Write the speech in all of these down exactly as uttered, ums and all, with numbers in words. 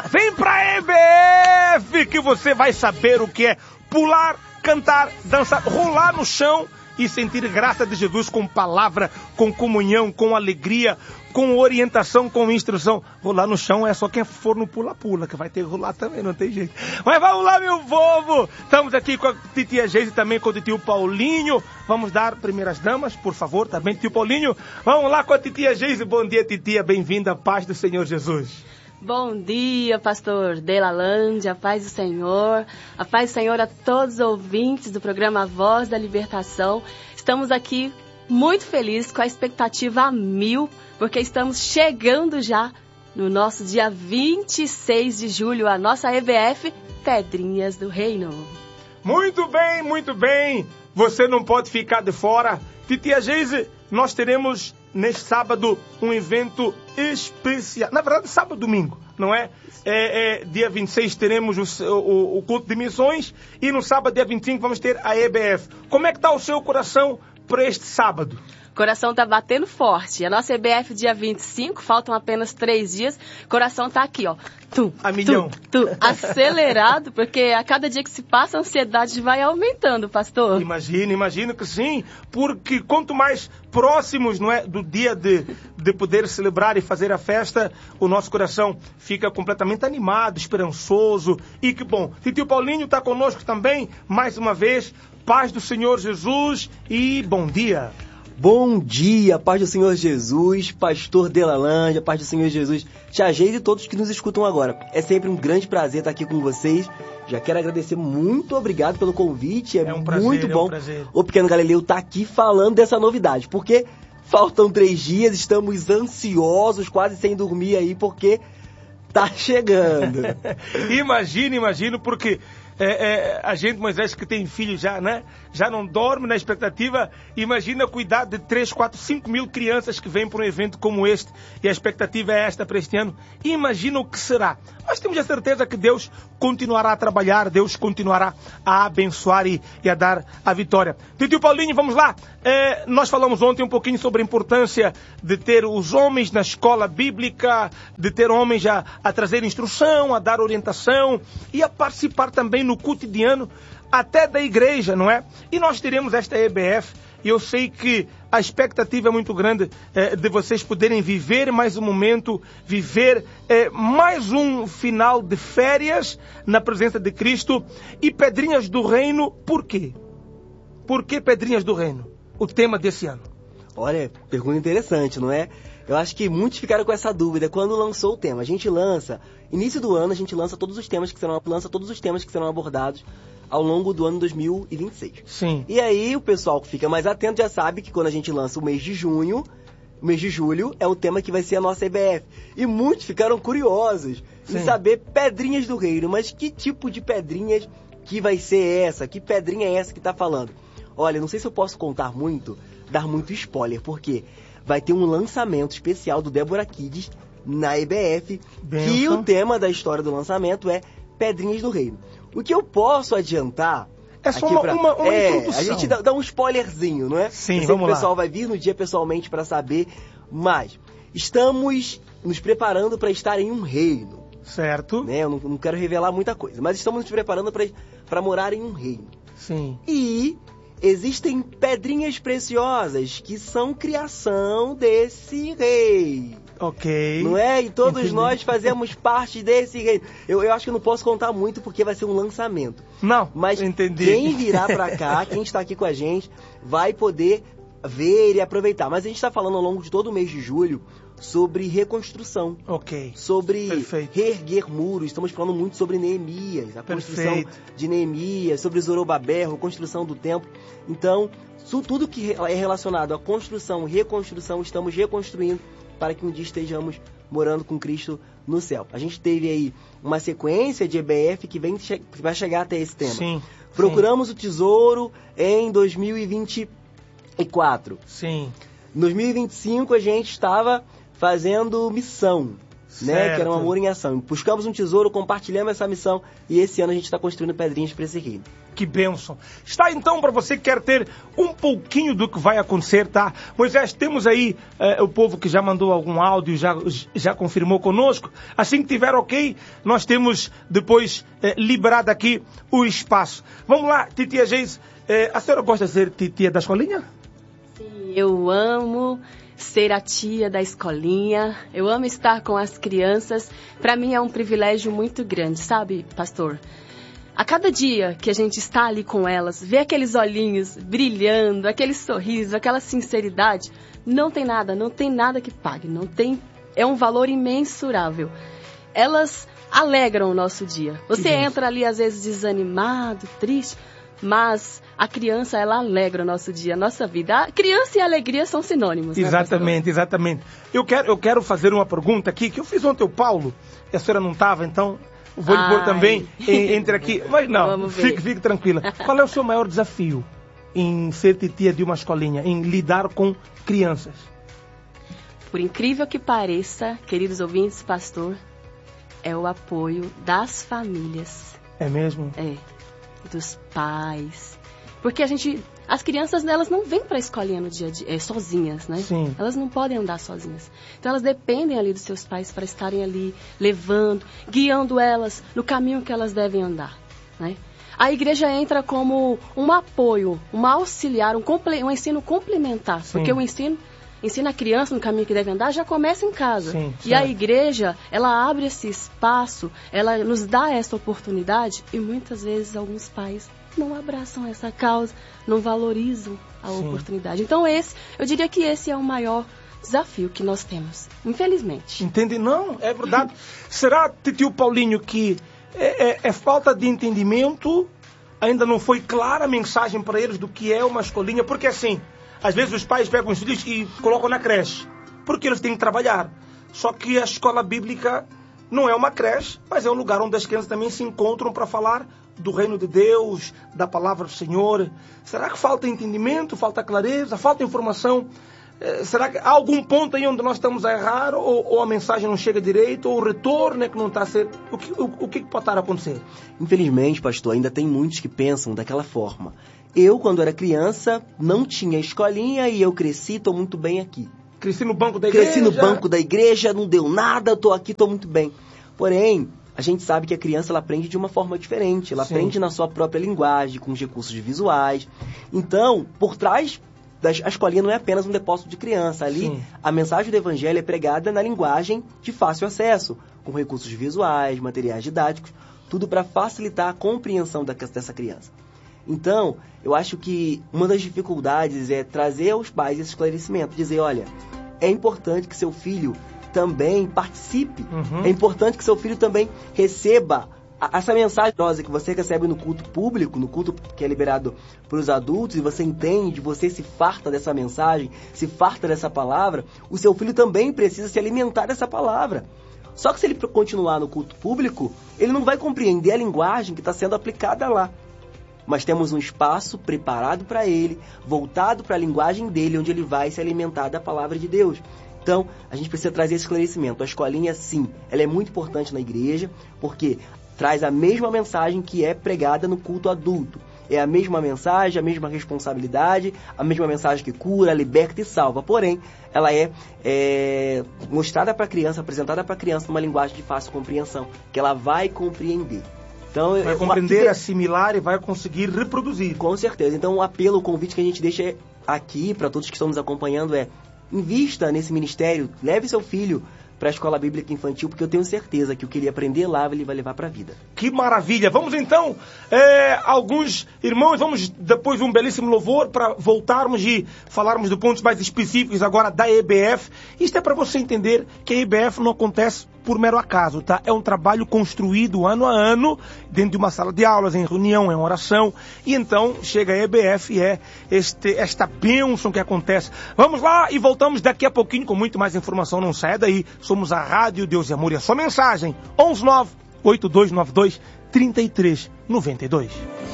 Vem pra E B F que você vai saber o que é pular, cantar, dançar, rolar no chão e sentir graça de Jesus com palavra, com comunhão, com alegria, com orientação, com instrução. Rolar no chão é só quem for no pula-pula, que vai ter que rolar também, não tem jeito. Mas vamos lá, meu povo! Estamos aqui com a titia Geise e também com o tio Paulinho. Vamos dar primeiras damas, por favor, também, tio Paulinho. Vamos lá com a titia Geise. Bom dia, titia. Bem-vinda à paz do Senhor Jesus. Bom dia, pastor Delalândia, a paz do Senhor, a paz do Senhor a todos os ouvintes do programa Voz da Libertação. Estamos aqui muito felizes, com a expectativa a mil, porque estamos chegando já no nosso dia vinte e seis de julho, a nossa E B F Pedrinhas do Reino. Muito bem, muito bem, você não pode ficar de fora. Titia Geise, nós teremos neste sábado um evento especial, na verdade sábado e domingo, não é? É, é dia vinte e seis teremos o, o, o culto de missões e no sábado, dia vinte e cinco, vamos ter a E B F. Como é que está o seu coração para este sábado? O coração tá batendo forte. A nossa E B F dia vinte e cinco, faltam apenas três dias. O coração tá aqui, ó. Tum, a milhão. Tum, tum, acelerado, porque a cada dia que se passa a ansiedade vai aumentando, pastor. Imagina, imagino que sim, porque quanto mais próximos, não é, do dia de, de poder celebrar e fazer a festa, o nosso coração fica completamente animado, esperançoso. E que bom. Tio Paulinho está conosco também, mais uma vez. Paz do Senhor Jesus e bom dia. Bom dia, paz do Senhor Jesus, pastor Delalândia, paz do Senhor Jesus, tia Geise e todos que nos escutam agora. É sempre um grande prazer estar aqui com vocês. Já quero agradecer, muito obrigado pelo convite, é, é um prazer, muito bom. É um prazer. O Pequeno Galileu tá aqui falando dessa novidade, porque faltam três dias, estamos ansiosos, quase sem dormir aí, porque tá chegando. Imagina, imagino, porque... É, é, a gente, Moisés, que tem filho já, né? Já não dorme na expectativa. Imagina cuidar de três, quatro, cinco mil crianças que vêm para um evento como este. E a expectativa é esta para este ano. Imagina o que será. Mas temos a certeza que Deus continuará a trabalhar, Deus continuará a abençoar e, e a dar a vitória. Tio Paulinho, vamos lá. É, nós falamos ontem um pouquinho sobre a importância de ter os homens na escola bíblica, de ter homens a, a trazer instrução, a dar orientação e a participar também no cotidiano, até da igreja, não é? E nós teremos esta E B F, e eu sei que a expectativa é muito grande eh, de vocês poderem viver mais um momento, viver eh, mais um final de férias na presença de Cristo. E Pedrinhas do Reino, por quê? Por que Pedrinhas do Reino? O tema desse ano. Olha, pergunta interessante, não é? Eu acho que muitos ficaram com essa dúvida quando lançou o tema. A gente lança, início do ano, a gente lança todos os temas que serão, lança todos os temas que serão abordados ao longo do ano dois mil e vinte e seis. Sim. E aí o pessoal que fica mais atento já sabe que quando a gente lança o mês de junho, o mês de julho é o tema que vai ser a nossa E B F. E muitos ficaram curiosos Sim. em saber Pedrinhas do Reino. Mas que tipo de pedrinhas que vai ser essa? Que pedrinha é essa que tá falando? Olha, não sei se eu posso contar muito, dar muito spoiler, porque vai ter um lançamento especial do Débora Kids na E B F, Benção. Que o tema da história do lançamento é Pedrinhas do Reino. O que eu posso adiantar... É só uma, pra... uma, uma é, introdução. A gente dá, dá um spoilerzinho, não é? Sim, eu vamos que o pessoal lá. vai vir no dia pessoalmente para saber, mas estamos nos preparando para estar em um reino. Certo. Né? Eu não, não quero revelar muita coisa, mas estamos nos preparando para morar em um reino. Sim. E existem pedrinhas preciosas que são criação desse rei. Ok. Não é? E todos Entendi. Nós fazemos parte desse reino. Eu, eu acho que eu não posso contar muito porque vai ser um lançamento. Não, mas entendi. Quem virá pra cá, quem está aqui com a gente, vai poder ver e aproveitar. Mas a gente está falando ao longo de todo o mês de julho sobre reconstrução. Ok. Sobre Perfeito. reerguer muros. Estamos falando muito sobre Neemias, a construção Perfeito. de Neemias, sobre Zorobabel, a construção do templo. Então, tudo que é relacionado à construção e reconstrução, estamos reconstruindo para que um dia estejamos morando com Cristo no céu. A gente teve aí uma sequência de E B F que, vem, que vai chegar até esse tema. Sim. Procuramos sim. o tesouro em dois mil e vinte e quatro. Sim. Em dois mil e vinte e cinco a gente estava fazendo missão. né? Que era um amor em ação. Buscamos um tesouro, compartilhamos essa missão e esse ano a gente está construindo pedrinhas para esse reino. Que bênção. Está então para você que quer ter um pouquinho do que vai acontecer, tá? Moisés, temos aí eh, o povo que já mandou algum áudio, já, já confirmou conosco. Assim que tiver ok, nós temos depois eh, liberado aqui o espaço. Vamos lá, titia Geis, eh, a senhora gosta de ser titia da escolinha? Sim, eu amo ser a tia da escolinha, eu amo estar com as crianças. Para mim é um privilégio muito grande, sabe, pastor? A cada dia que a gente está ali com elas, ver aqueles olhinhos brilhando, aquele sorriso, aquela sinceridade, não tem nada, não tem nada que pague, não tem, é um valor imensurável. Elas alegram o nosso dia. Você entra ali às vezes desanimado, triste, mas a criança, ela alegra o nosso dia, a nossa vida. A criança e a alegria são sinônimos. Exatamente, né, exatamente. Eu quero, eu quero fazer uma pergunta aqui, que eu fiz ontem ao Paulo, e a senhora não estava, então vou lhe pôr também entre aqui. Mas não, fique, fique tranquila. Qual é o seu maior desafio em ser titia de uma escolinha, em lidar com crianças? Por incrível que pareça, queridos ouvintes, pastor, é o apoio das famílias. É mesmo? É. Dos pais, porque a gente, as crianças, elas não vêm para a escolinha no dia a dia, é, sozinhas, né? Sim. Elas não podem andar sozinhas, então elas dependem ali dos seus pais para estarem ali levando, guiando elas no caminho que elas devem andar, né? A igreja entra como um apoio, um auxiliar, um, comple, um ensino complementar, Sim. porque o ensino ensina a criança no caminho que deve andar, já começa em casa. Sim, e a igreja, ela abre esse espaço, ela nos dá essa oportunidade e muitas vezes alguns pais não abraçam essa causa, não valorizam a Sim. oportunidade. Então esse, eu diria que esse é o maior desafio que nós temos, infelizmente. Entende? Não, é verdade. Será, tio Paulinho, que é, é, é falta de entendimento, ainda não foi clara a mensagem para eles do que é uma escolinha? Porque assim, às vezes os pais pegam os filhos e colocam na creche, porque eles têm que trabalhar. Só que a escola bíblica não é uma creche, mas é um lugar onde as crianças também se encontram para falar do reino de Deus, da palavra do Senhor. Será que falta entendimento, falta clareza, falta informação? Será que há algum ponto aí onde nós estamos a errar, ou, ou a mensagem não chega direito, ou o retorno é que não está a ser... O que, o, o que pode estar a acontecer? Infelizmente, pastor, ainda tem muitos que pensam daquela forma. Eu, quando era criança, não tinha escolinha e eu cresci, estou muito bem aqui. Cresci no banco da igreja? Cresci no banco da igreja, não deu nada, estou aqui, estou muito bem. Porém, a gente sabe que a criança ela aprende de uma forma diferente. Ela Sim. aprende na sua própria linguagem, com os recursos visuais. Então, por trás, da, a escolinha não é apenas um depósito de criança. Ali, Sim. a mensagem do evangelho é pregada na linguagem de fácil acesso, com recursos visuais, materiais didáticos, tudo para facilitar a compreensão da, dessa criança. Então, eu acho que uma das dificuldades é trazer aos pais esse esclarecimento, dizer, olha, é importante que seu filho também participe, uhum. é importante que seu filho também receba a, essa mensagem que você recebe no culto público, no culto que é liberado para os adultos, e você entende, você se farta dessa mensagem, se farta dessa palavra, o seu filho também precisa se alimentar dessa palavra. Só que se ele continuar no culto público, ele não vai compreender a linguagem que está sendo aplicada lá. Mas temos um espaço preparado para ele, voltado para a linguagem dele, onde ele vai se alimentar da palavra de Deus. Então, a gente precisa trazer esse esclarecimento. A escolinha, sim, ela é muito importante na igreja, porque traz a mesma mensagem que é pregada no culto adulto. É a mesma mensagem, a mesma responsabilidade, a mesma mensagem que cura, liberta e salva. Porém, ela é, é mostrada para a criança, apresentada para a criança numa linguagem de fácil compreensão, que ela vai compreender. Então, vai compreender, uma... assimilar e vai conseguir reproduzir. Com certeza. Então, o apelo, o convite que a gente deixa aqui para todos que estão nos acompanhando é: invista nesse ministério, leve seu filho para a escola bíblica infantil, porque eu tenho certeza que o que ele aprender lá, ele vai levar para a vida. Que maravilha! Vamos então, é, alguns irmãos, vamos depois de um belíssimo louvor para voltarmos e falarmos de pontos mais específicos agora da E B F. Isto é para você entender que a E B F não acontece por mero acaso, tá? É um trabalho construído ano a ano, dentro de uma sala de aulas, em reunião, em oração, e então chega a E B F e é este, esta bênção que acontece. Vamos lá e voltamos daqui a pouquinho com muito mais informação, não saia daí. Somos a Rádio Deus e Amor, e a sua mensagem, onze nove oito dois nove dois três três nove dois.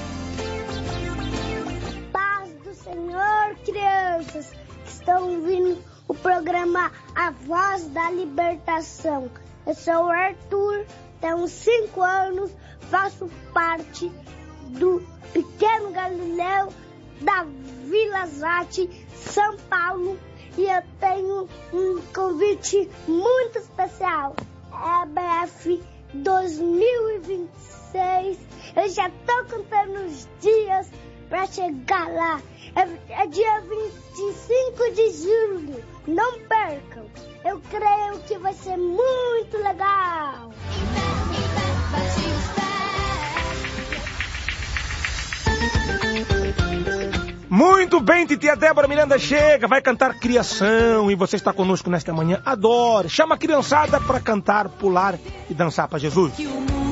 Paz do Senhor, crianças que estão ouvindo o programa A Voz da Libertação. Eu sou o Arthur, tenho cinco anos, faço parte do Pequeno Galileu da Vila Zate, São Paulo, e eu tenho um convite muito especial. É a B F dois mil e vinte e seis, eu já tô contando os dias para chegar lá. É, é dia vinte e cinco de julho, não percam. Eu creio que vai ser muito legal. Muito bem, titia Débora Miranda chega, vai cantar Criação e você está conosco nesta manhã. Adore, chama a criançada para cantar, pular e dançar para Jesus.